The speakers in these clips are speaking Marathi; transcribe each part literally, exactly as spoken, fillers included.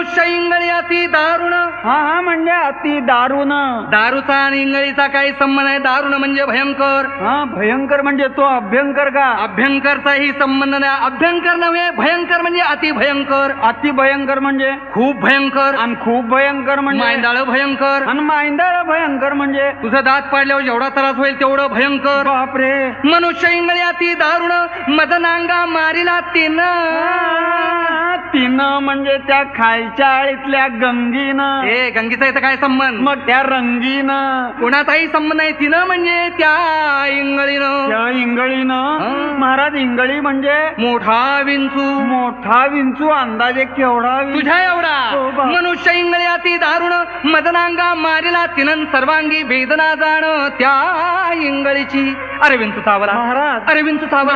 मनुष्य इंगळी अति दारुण. हा हा म्हणजे अति दारुण. दारूचा आणि इंगळीचा काही संबंध आहे? दारुण म्हणजे भयंकर. हा भयंकर म्हणजे तो अभ्यंकर का? अभ्यंकरचाही संबंध नाही. अभ्यंकर नव्हे, भयंकर म्हणजे अति भयंकर. अति भयंकर म्हणजे खूप भयंकर. आणि खूप भयंकर म्हणजे मांदाळ भयंकर. आणि मांदाळ भयंकर म्हणजे तुझं दात पाडल्यावर जेवढा त्रास होईल तेवढं भयंकर. बापरे. मनुष्य इंगळी अति दारुण मदनांगा मारिला तिनं. तिनं म्हणजे त्या खालच्या आळीतल्या गंगीनं. ए गंगीचा इथं काय संबंध? मग त्या रंगीनं कोणाचाही संबंध नाही. तिनं म्हणजे त्या इंगळीनं. त्या इंगळीनं. महाराज इंगळी म्हणजे मोठा विंचू. मोठा विंचू अंदाजे केवढा? तुझ्या एवढा. मनुष्य इंगळी अति दारुण मदनांगा मारिला तिनं सर्वांगी वेदना जाण त्या इंगळीची. अरे विंचू चावला महाराज. अरे विंचू चावला.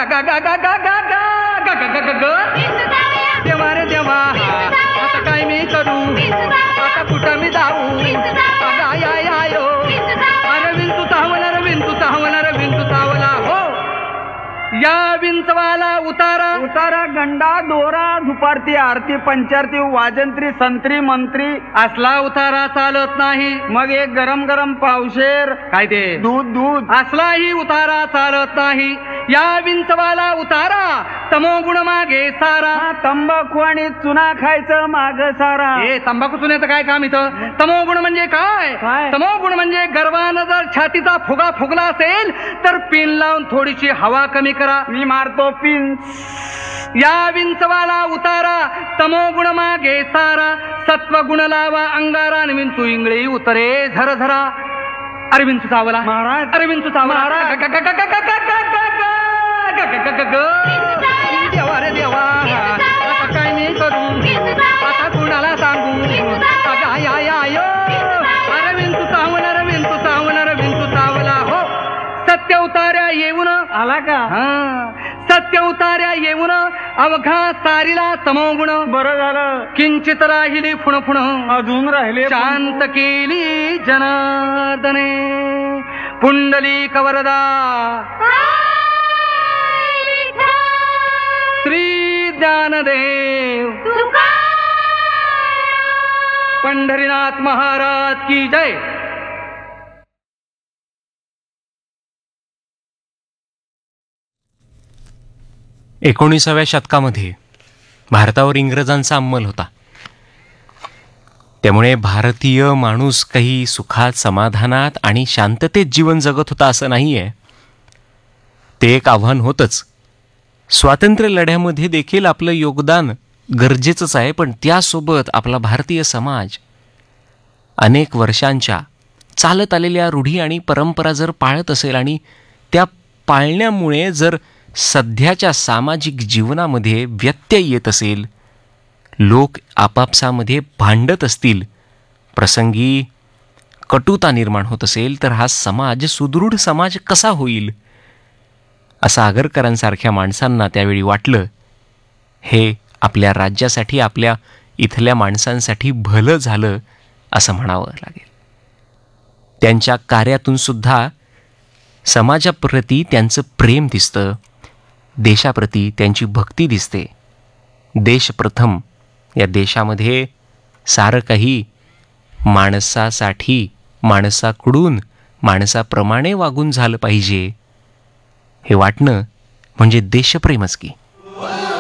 देवा रे देवा आता काय मी करू? आता कुठं मी जाऊ? अरे विंचू चावला. अरे विंचू चावला. अरे विंचू चावला. हो या विंचवाला उतारा. उतारा गंडा दोरा धुपारती आरती पंचारती वाजंत्री संत्री मंत्री असला उतारा चालत नाही. मग एक गरम गरम पावशेर काय ते दूध दूध असलाही उतारा चालत नाही. या विंचवाला उतारा तमोगुण मागे सारा. तंबाखू आणि चुना खायचं माग सारा. हे तंबाखू चुन्याचं काय काम इथं? तमोगुण म्हणजे काय? तमोगुण म्हणजे गर्वानं जर छातीचा फुगा फुगला असेल तर पिन लावून थोडीशी हवा कमी करा. मी मारतो पिन. या विंचवाला उतारा तमोगुण मागे सारा. सत्वगुण लावा अंगारा आणि विंचू इंगळी उतरे झरझरा. अरे विंचू चावला महाराज. अरे विंचू चावला. देवा रे देवा आता काय मी करू? आता कुणाला सांगू? अरे विंचू चावला. अरे विंचू चावला. अरे विंचू चावला. हो सत्य उतार्या येऊन आला का? हा सत्य उतार्या येऊन अवघा सारीला तमोगुण. बरं झालं किंचित राहिली फुणफुण अजून राहिले. शांत केली जनार्दने. पुंडलिक वरदा श्री ज्ञानदेव पंढरीनाथ महाराज की जय. एकोणीसाव्या शतकामध्ये भारतावर इंग्रजांचा अंमल होता. त्यामुळे भारतीय माणूस काही सुखात समाधानात आणि शांततेत जीवन जगत होता असं नाही आहे. ते एक आव्हान होतंच. स्वातंत्र्य लढ्यामध्ये देखील आपलं योगदान गरजेचंच आहे. पण त्यासोबत आपला भारतीय समाज अनेक वर्षांच्या चालत आलेल्या रूढी आणि परंपरा जर पाळत असेल आणि त्या पाळण्यामुळे जर सध्याच्या सामाजिक जीवनामध्ये व्यत्यय येत असेल, लोक आपापसामध्ये भांडत असतील, प्रसंगी कटुता निर्माण होत असेल, तर हा समाज सुदृढ समाज कसा होईल असं आगरकरांसारख्या माणसांना त्यावेळी वाटलं. हे आपल्या राज्यासाठी आपल्या इथल्या माणसांसाठी भलं झालं असं म्हणावं लागेल. त्यांच्या कार्यातून सुद्धा समाजाप्रती त्यांचं प्रेम दिसतं, देशाप्रती त्यांची भक्ती दिसते. देश प्रथम या देशामध्ये सारं काही माणसासाठी माणसाकडून माणसाप्रमाणे वागून झालं पाहिजे हे वाटणं म्हणजे देशप्रेमच की.